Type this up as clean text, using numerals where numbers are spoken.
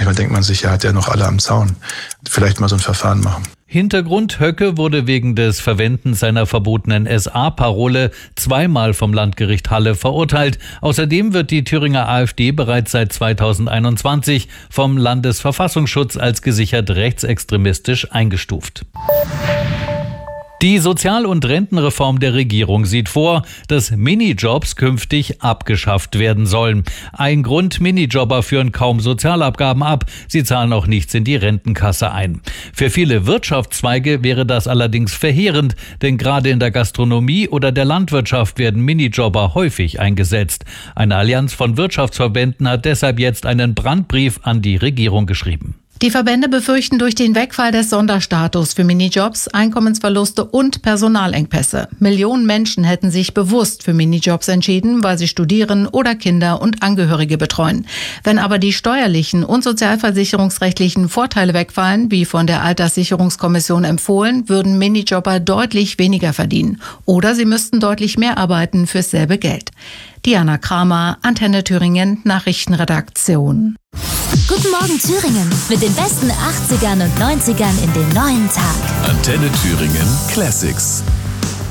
Manchmal denkt man sich, ja, hat ja noch alle am Zaun. Vielleicht mal so ein Verfahren machen. Hintergrund: Höcke wurde wegen des Verwendens seiner verbotenen SA-Parole zweimal vom Landgericht Halle verurteilt. Außerdem wird die Thüringer AfD bereits seit 2021 vom Landesverfassungsschutz als gesichert rechtsextremistisch eingestuft. Die Sozial- und Rentenreform der Regierung sieht vor, dass Minijobs künftig abgeschafft werden sollen. Ein Grund: Minijobber führen kaum Sozialabgaben ab, sie zahlen auch nichts in die Rentenkasse ein. Für viele Wirtschaftszweige wäre das allerdings verheerend, denn gerade in der Gastronomie oder der Landwirtschaft werden Minijobber häufig eingesetzt. Eine Allianz von Wirtschaftsverbänden hat deshalb jetzt einen Brandbrief an die Regierung geschrieben. Die Verbände befürchten durch den Wegfall des Sonderstatus für Minijobs Einkommensverluste und Personalengpässe. Millionen Menschen hätten sich bewusst für Minijobs entschieden, weil sie studieren oder Kinder und Angehörige betreuen. Wenn aber die steuerlichen und sozialversicherungsrechtlichen Vorteile wegfallen, wie von der Alterssicherungskommission empfohlen, würden Minijobber deutlich weniger verdienen. Oder sie müssten deutlich mehr arbeiten fürs selbe Geld. Diana Kramer, Antenne Thüringen, Nachrichtenredaktion. Guten Morgen Thüringen mit den besten 80ern und 90ern in den neuen Tag. Antenne Thüringen Classics.